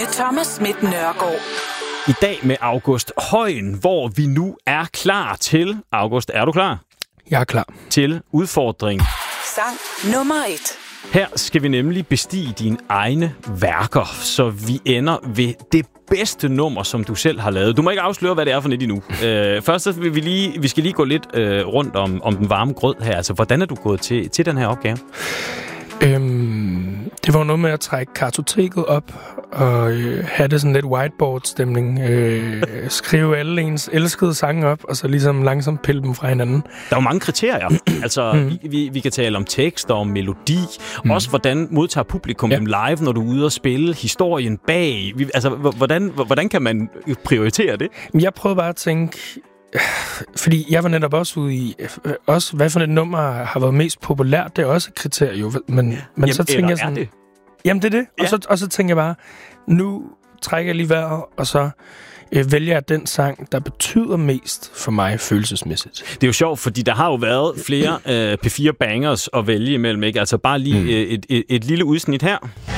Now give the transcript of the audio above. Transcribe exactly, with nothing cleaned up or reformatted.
Thomas Schmidt Nørgaard. I dag med August Højen, hvor vi nu er klar til... August, er du klar? Jeg er klar. Til udfordring. Sang nummer et. Her skal vi nemlig bestige dine egne værker, så vi ender ved det bedste nummer, som du selv har lavet. Du må ikke afsløre, hvad det er for net endnu. øh, først så vil vi lige, vi skal lige gå lidt øh, rundt om, om den varme grød her. Altså, hvordan er du gået til, til den her opgave? Øhm, det var noget med at trække kartoteket op og øh, have det sådan lidt whiteboard-stemning. Øh, skrive alle ens elskede sange op, og så ligesom langsomt pille dem fra hinanden. Der er jo mange kriterier. Altså, mm. vi, vi kan tale om tekster, om melodi. Mm. Også hvordan modtager publikum ja. dem live, når du er ude og spille. Historien bag. Vi, altså, hvordan, hvordan kan man prioritere det? Jeg prøvede bare at tænke... Fordi jeg var netop også ude i... Også, hvad for et nummer har været mest populært, det er også et kriterie. Men, men jamen, så tænker jeg sådan... det? Jamen, det er det. Ja. Og, så, og så tænker jeg bare, nu trækker jeg lige vejret, og så øh, vælger jeg den sang, der betyder mest for mig følelsesmæssigt. Det er jo sjovt, fordi der har jo været flere øh, P fire bangers at vælge imellem, ikke? Altså bare lige mm. øh, et, et, et lille udsnit her.